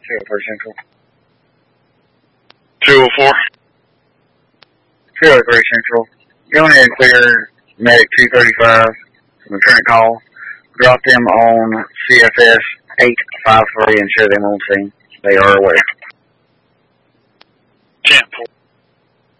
204 Central. 204. 203 Central. Go ahead and clear Medic 235 from the current call. Drop them on CFS 853 and show them on scene. They are aware. 10-4.